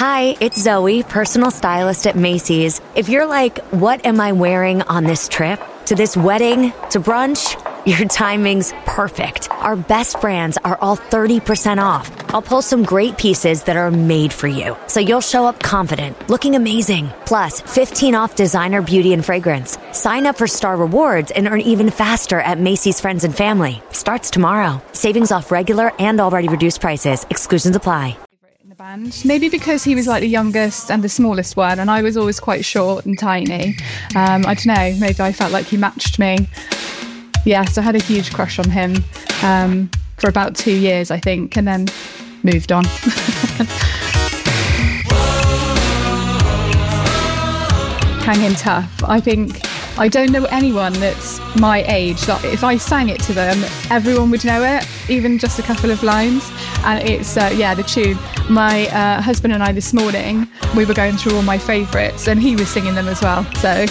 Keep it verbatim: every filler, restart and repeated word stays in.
Hi, it's Zoe, personal stylist at Macy's. If you're like, what am I wearing on this trip? To this wedding? To brunch? Your timing's perfect. Our best brands are all thirty percent off. I'll pull some great pieces that are made for you, so you'll show up confident, looking amazing. Plus, fifteen off designer beauty and fragrance. Sign up for Star Rewards and earn even faster at Macy's Friends and Family. Starts tomorrow. Savings off regular and already reduced prices. Exclusions apply. In the band, maybe because he was like the youngest and the smallest one, and I was always quite short and tiny. Um, I don't know, maybe I felt like he matched me. Yeah, so I had a huge crush on him um, for about two years, I think, and then moved on. Hanging Tough. I think I don't know anyone that's my age that if I sang it to them, everyone would know it, even just a couple of lines. And it's, uh, yeah, the tune. My uh, husband and I this morning, we were going through all my favourites, and he was singing them as well. So